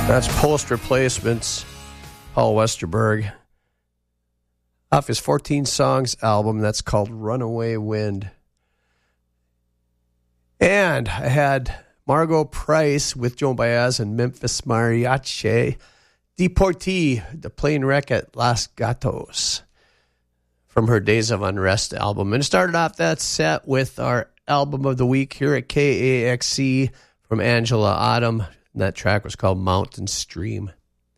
That's Post Replacements, Paul Westerberg, off his 14 songs album that's called Runaway Wind. And I had Margot Price with Joan Baez and Memphis Mariachi, Deportee, the plane wreck at Los Gatos, from her Days of Unrest album. And started off that set with our album of the week here at KAXC from Angela Autumn. And that track was called Mountain Stream.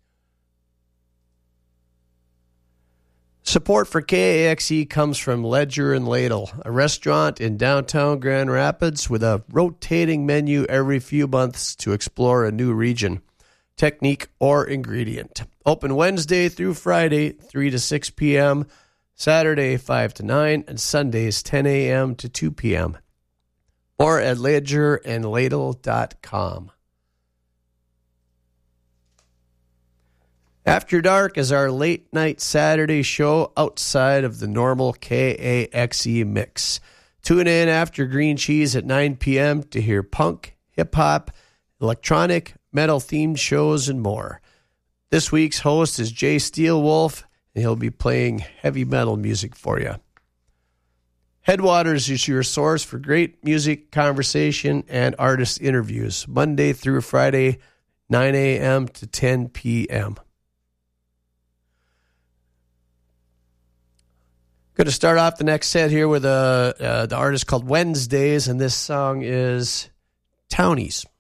Support for KAXE comes from Ledger and Ladle, a restaurant in downtown Grand Rapids with a rotating menu every few months to explore a new region, technique, or ingredient. Open Wednesday through Friday, 3 to 6 p.m., Saturday, 5 to 9, and Sundays, 10 a.m. to 2 p.m. Or at ledgerandladle.com. After Dark is our late-night Saturday show outside of the normal KAXE mix. Tune in after Green Cheese at 9 p.m. to hear punk, hip-hop, electronic, metal-themed shows, and more. This week's host is Jay Steelwolf, and he'll be playing heavy metal music for you. Headwaters is your source for great music, conversation, and artist interviews, Monday through Friday, 9 a.m. to 10 p.m. Going to start off the next set here with the artist called Wednesdays, and this song is Townies.